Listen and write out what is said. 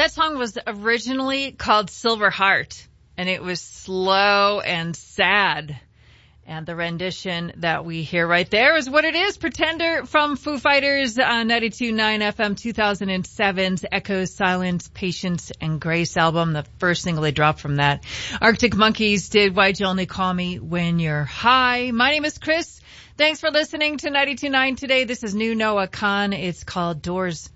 That song was originally called Silver Heart, and it was slow and sad. And the rendition that we hear right there is what it is. Pretender from Foo Fighters on 92.9 FM 2007's Echoes, Silence, Patience, and Grace album, the first single they dropped from that. Arctic Monkeys did Why'd You Only Call Me When You're High. My name is Chris. Thanks for listening to 92.9 today. This is new Noah Khan. It's called Doors